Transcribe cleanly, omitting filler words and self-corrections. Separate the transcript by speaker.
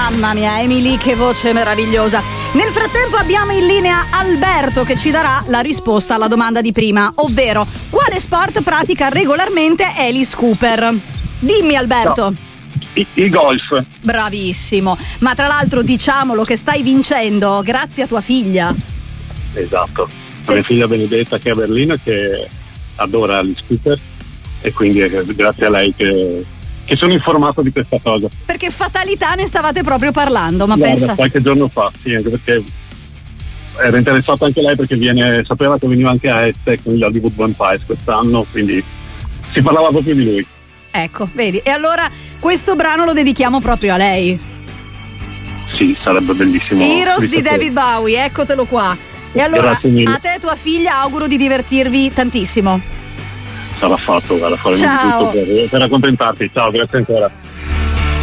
Speaker 1: Mamma mia, Emily, che voce meravigliosa. Nel frattempo abbiamo in linea Alberto che ci darà la risposta alla domanda di prima, ovvero quale sport pratica regolarmente Alice Cooper? Dimmi Alberto.
Speaker 2: No. Il golf.
Speaker 1: Bravissimo, ma tra l'altro diciamolo che stai vincendo grazie a tua figlia.
Speaker 2: Esatto, mia figlia Benedetta che è a Berlino, che adora Alice Cooper, e quindi è grazie a lei che sono informato di questa cosa.
Speaker 1: Perché fatalità ne stavate proprio parlando, ma
Speaker 2: Guarda,
Speaker 1: pensa.
Speaker 2: qualche giorno fa, sì, anche perché era interessata anche lei, perché sapeva che veniva anche a Este con gli Hollywood Vampires quest'anno, quindi si parlava proprio di lui.
Speaker 1: Ecco, vedi, e allora questo brano lo dedichiamo proprio a lei.
Speaker 2: Sì, sarebbe bellissimo.
Speaker 1: Heroes di David Bowie, eccotelo qua. E allora a te e tua figlia auguro di divertirvi tantissimo.
Speaker 2: Sarà fatto, guarda, faremo di tutto per accontentarti. Ciao, grazie ancora.